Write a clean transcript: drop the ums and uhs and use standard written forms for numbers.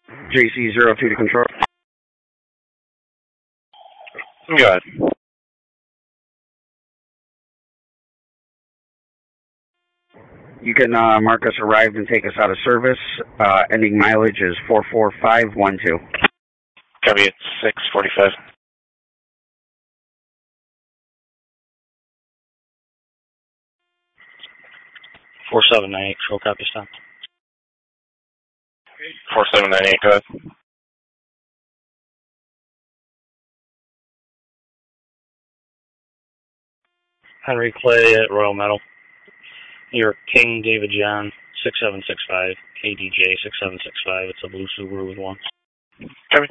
JC02 to control. Go ahead. You can mark us arrived and take us out of service. Ending mileage is 44512. Copy at 6:45. 4798, full copy stop. 4798, go ahead. Henry Clay at Royal Metal. Your King David John 6765, KDJ 6765. It's a blue Subaru with one. Copy.